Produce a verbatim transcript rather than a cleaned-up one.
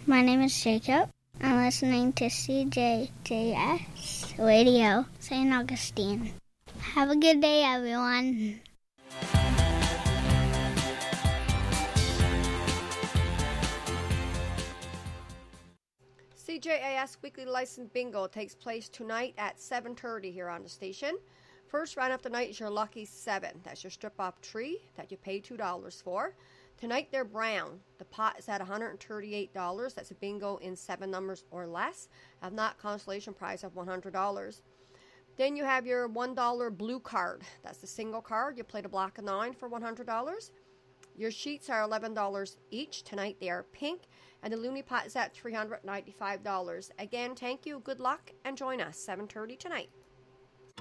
My name is Jacob. I'm listening to C J J S Radio, Saint Augustine. Have a good day, everyone. C J A S Weekly License Bingo takes place tonight at seven thirty here on the station. First round of the night is your lucky seven. That's your strip-off tree that you pay two dollars for. Tonight they're brown. The pot is at one hundred thirty-eight dollars. That's a bingo in seven numbers or less. Have not consolation prize of one hundred dollars. Then you have your one dollar blue card. That's the single card. You play the block of nine for one hundred dollars. Your sheets are eleven dollars each. Tonight they are pink. And the Looney Pot is at three hundred ninety-five dollars. Again, thank you, good luck, and join us seven thirty tonight.